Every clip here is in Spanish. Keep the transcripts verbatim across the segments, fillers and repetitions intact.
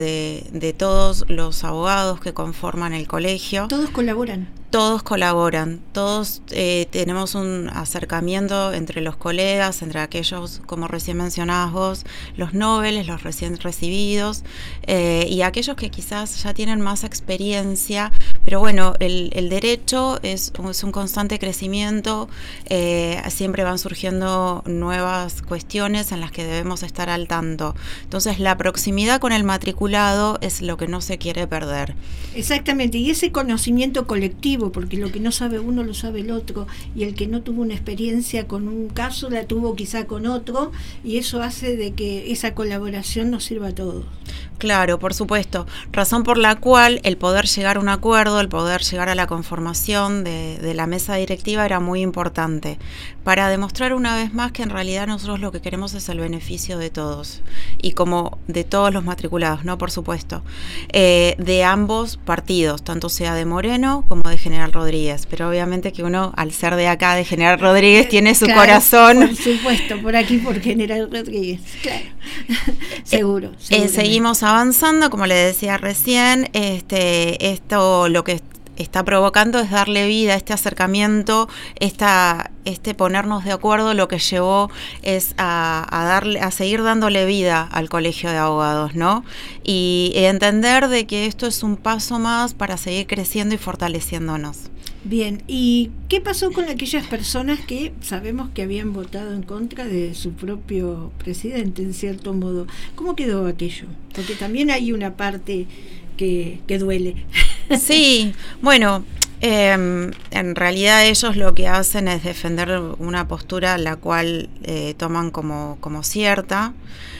de, de todos los abogados que conforman el colegio. ¿Todos colaboran? Todos colaboran, todos eh, tenemos un acercamiento entre los colegas, entre aquellos, como recién mencionabas vos, los nobles, los recién recibidos, eh, y aquellos que quizás ya tienen más experiencia, pero bueno, el, el derecho es, es un constante crecimiento, eh, siempre van surgiendo nuevas cuestiones en las que debemos estar al tanto. Entonces, la proximidad con el matriculado es lo que no se quiere perder. Exactamente, y ese conocimiento colectivo, porque lo que no sabe uno lo sabe el otro, y el que no tuvo una experiencia con un caso la tuvo quizá con otro, y eso hace de que esa colaboración nos sirva a todos. Claro, por supuesto, razón por la cual el poder llegar a un acuerdo, el poder llegar a la conformación de, de la mesa directiva era muy importante, para demostrar una vez más que en realidad nosotros lo que queremos es el beneficio de todos, y como de todos los matriculados, ¿no? Por supuesto, eh, de ambos partidos, tanto sea de Moreno como de General Rodríguez, pero obviamente que uno, al ser de acá, de General Rodríguez, tiene su claro, corazón. Por supuesto, por aquí, por General Rodríguez, claro, seguro. Eh, seguimos avanzando, como le decía recién, este, esto lo que está provocando es darle vida a este acercamiento, esta, este ponernos de acuerdo, lo que llevó es a, a darle, a seguir dándole vida al Colegio de Abogados, ¿no? Y, y entender de que esto es un paso más para seguir creciendo y fortaleciéndonos. Bien, ¿y qué pasó con aquellas personas que sabemos que habían votado en contra de su propio presidente, en cierto modo? ¿Cómo quedó aquello? Porque también hay una parte que, que duele. Sí, bueno, eh, en realidad ellos lo que hacen es defender una postura la cual eh, toman como, como cierta.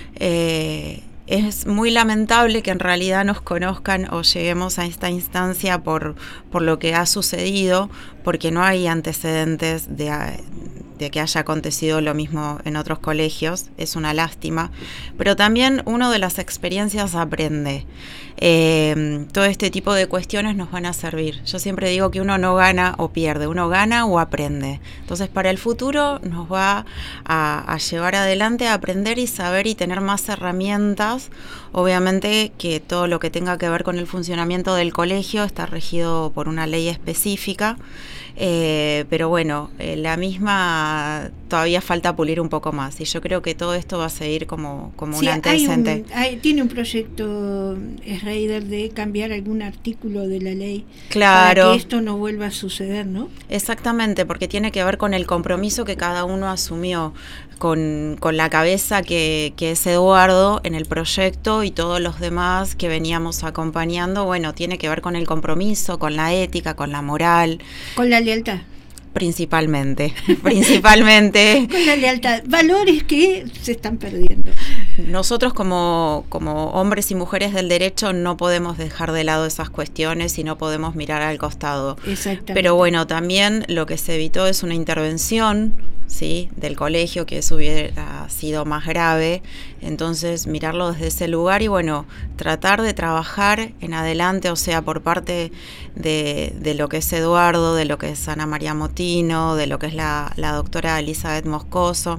Eh, Es muy lamentable que en realidad nos conozcan o lleguemos a esta instancia por, por lo que ha sucedido, porque no hay antecedentes de, de que haya acontecido lo mismo en otros colegios. Es una lástima, pero también uno de las experiencias aprende. Eh, todo este tipo de cuestiones nos van a servir. Yo siempre digo que uno no gana o pierde, uno gana o aprende. Entonces, para el futuro nos va a, a llevar adelante a aprender y saber y tener más herramientas. Obviamente que todo lo que tenga que ver con el funcionamiento del colegio está regido por una ley específica, eh, pero bueno, eh, la misma todavía falta pulir un poco más, y yo creo que todo esto va a seguir como, como sí, un antecedente. Hay un, hay, tiene un proyecto Schrader de cambiar algún artículo de la ley, claro, para que esto no vuelva a suceder, ¿no? Exactamente, porque tiene que ver con el compromiso que cada uno asumió con, con la cabeza que, que es Eduardo en el proyecto, y todos los demás que veníamos acompañando. Bueno, tiene que ver con el compromiso, con la ética, con la moral. Con la lealtad. Principalmente, principalmente. Con la lealtad, valores que se están perdiendo. Nosotros como, como hombres y mujeres del derecho no podemos dejar de lado esas cuestiones y no podemos mirar al costado. Exactamente. Pero bueno, también lo que se evitó es una intervención, ¿sí?, del colegio, que eso hubiera sido más grave. Entonces, mirarlo desde ese lugar y bueno, tratar de trabajar en adelante, o sea, por parte de, de lo que es Eduardo, de lo que es Ana María Motino, de lo que es la, la doctora Elizabeth Moscoso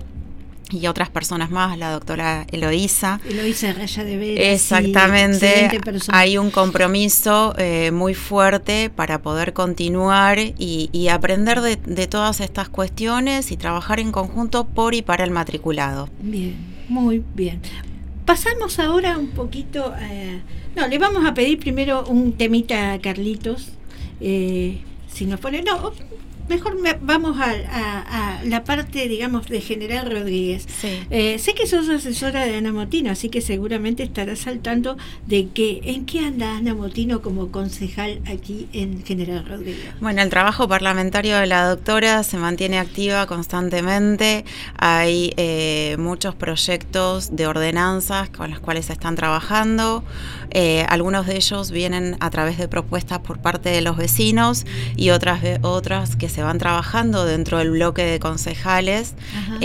y otras personas más, la doctora Eloísa. Eloísa Raya de Veras. Exactamente, sí, hay un compromiso eh, muy fuerte para poder continuar y, y aprender de, de todas estas cuestiones y trabajar en conjunto por y para el matriculado. Bien, muy bien. Pasamos ahora un poquito, eh, no, le vamos a pedir primero un temita a Carlitos, eh, si nos pone, no, mejor me, vamos a, a, a la parte, digamos, de General Rodríguez. Sí. Eh, sé que sos asesora de Ana Motino, así que seguramente estarás al tanto de que en qué anda Ana Motino como concejal aquí en General Rodríguez. Bueno, el trabajo parlamentario de la doctora se mantiene activa constantemente. Hay eh, muchos proyectos de ordenanzas con los cuales se están trabajando. Eh, algunos de ellos vienen a través de propuestas por parte de los vecinos y otras, otras que se van trabajando dentro del bloque de concejales,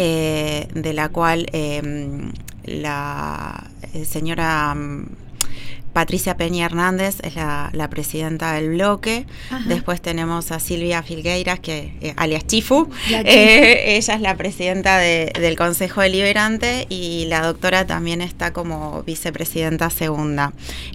eh, de la cual eh, la señora Patricia Peña Hernández es la, la presidenta del bloque. Ajá. Después tenemos a Silvia Filgueiras, que eh, alias Chifu, eh, ella es la presidenta de, del Consejo Deliberante, y la doctora también está como vicepresidenta segunda.